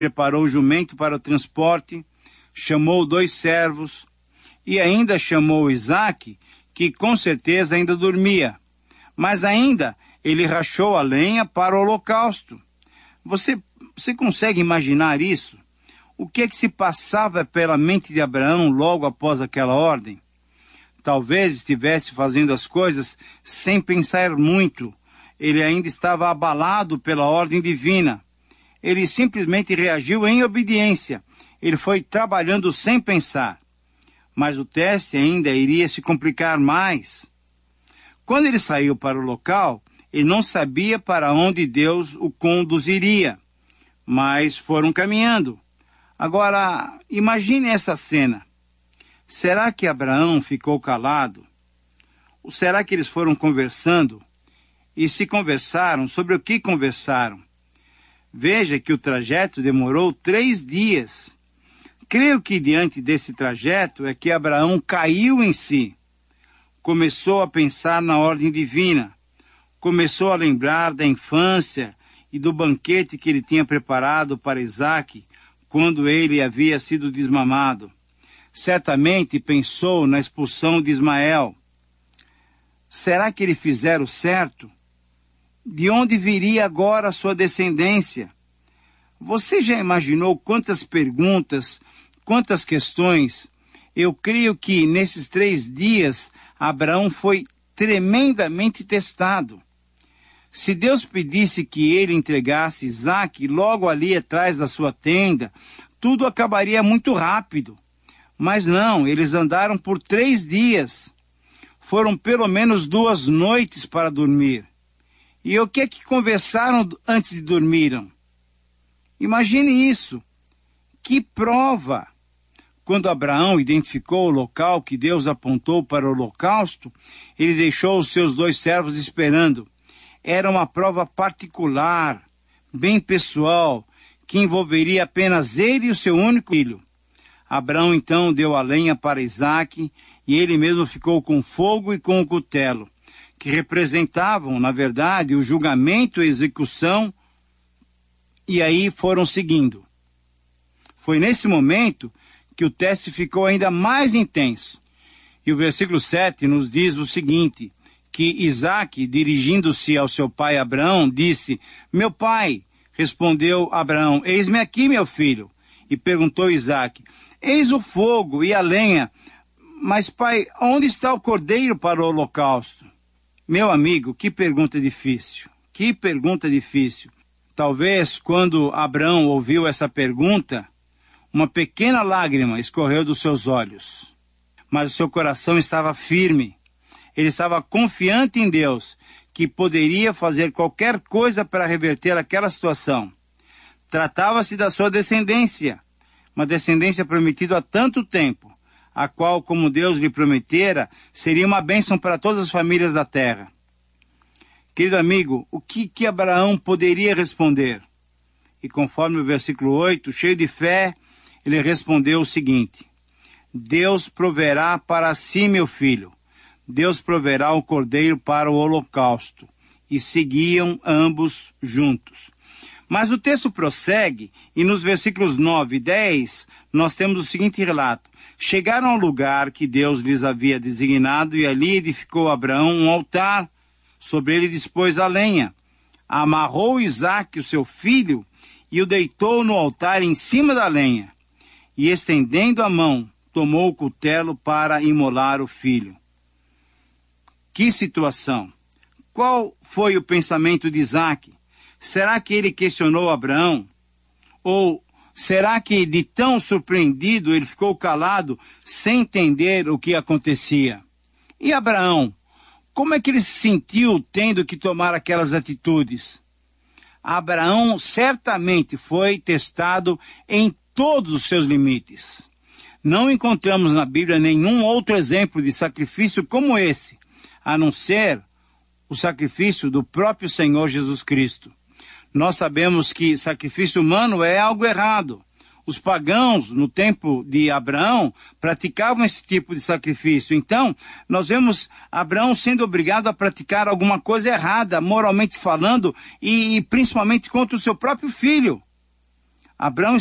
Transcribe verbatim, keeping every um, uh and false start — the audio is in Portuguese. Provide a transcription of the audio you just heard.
preparou o jumento para o transporte, chamou dois servos e ainda chamou Isaque, que com certeza ainda dormia. Mas ainda ele rachou a lenha para o holocausto. Você, você consegue imaginar isso? O que é que se passava pela mente de Abraão logo após aquela ordem? Talvez estivesse fazendo as coisas sem pensar muito. Ele ainda estava abalado pela ordem divina. Ele simplesmente reagiu em obediência. Ele foi trabalhando sem pensar. Mas o teste ainda iria se complicar mais. Quando ele saiu para o local, ele não sabia para onde Deus o conduziria. Mas foram caminhando. Agora, imagine essa cena. Será que Abraão ficou calado? Ou será que eles foram conversando? E se conversaram, sobre o que conversaram? Veja que o trajeto demorou três dias. Creio que diante desse trajeto é que Abraão caiu em si. Começou a pensar na ordem divina. Começou a lembrar da infância e do banquete que ele tinha preparado para Isaque quando ele havia sido desmamado. Certamente pensou na expulsão de Ismael. Será que ele fizera o certo? De onde viria agora a sua descendência? Você já imaginou quantas perguntas, quantas questões? Eu creio que nesses três dias Abraão foi tremendamente testado. Se Deus pedisse que ele entregasse Isaque logo ali atrás da sua tenda, tudo acabaria muito rápido. Mas não, eles andaram por três dias. Foram pelo menos duas noites para dormir. E o que é que conversaram antes de dormiram? Imagine isso. Que prova! Quando Abraão identificou o local que Deus apontou para o holocausto, ele deixou os seus dois servos esperando. Era uma prova particular, bem pessoal, que envolveria apenas ele e o seu único filho. Abraão então deu a lenha para Isaque e ele mesmo ficou com o fogo e com o cutelo, que representavam, na verdade, o julgamento e a execução, e aí foram seguindo. Foi nesse momento que o teste ficou ainda mais intenso. E o versículo sete nos diz o seguinte, que Isaque, dirigindo-se ao seu pai Abraão, disse, meu pai, respondeu Abraão, eis-me aqui, meu filho. E perguntou Isaque, eis o fogo e a lenha, mas pai, onde está o cordeiro para o holocausto? Meu amigo, que pergunta difícil, que pergunta difícil. Talvez quando Abraão ouviu essa pergunta, uma pequena lágrima escorreu dos seus olhos. Mas o seu coração estava firme. Ele estava confiante em Deus, que poderia fazer qualquer coisa para reverter aquela situação. Tratava-se da sua descendência, uma descendência prometida há tanto tempo, a qual, como Deus lhe prometera, seria uma bênção para todas as famílias da terra. Querido amigo, o que, que Abraão poderia responder? E conforme o versículo oito, cheio de fé, ele respondeu o seguinte, Deus proverá para si, meu filho, Deus proverá o cordeiro para o holocausto. E seguiam ambos juntos. Mas o texto prossegue, e nos versículos nove e dez, nós temos o seguinte relato. Chegaram ao lugar que Deus lhes havia designado, e ali edificou Abraão um altar. Sobre ele dispôs a lenha. Amarrou Isaque, o seu filho, e o deitou no altar em cima da lenha. E estendendo a mão, tomou o cutelo para imolar o filho. Que situação! Qual foi o pensamento de Isaque? Será que ele questionou Abraão? Ou será que de tão surpreendido ele ficou calado sem entender o que acontecia? E Abraão, como é que ele se sentiu tendo que tomar aquelas atitudes? Abraão certamente foi testado em todos os seus limites. Não encontramos na Bíblia nenhum outro exemplo de sacrifício como esse, a não ser o sacrifício do próprio Senhor Jesus Cristo. Nós sabemos que sacrifício humano é algo errado. Os pagãos, no tempo de Abraão, praticavam esse tipo de sacrifício. Então, nós vemos Abraão sendo obrigado a praticar alguma coisa errada, moralmente falando, e, e principalmente contra o seu próprio filho. Abraão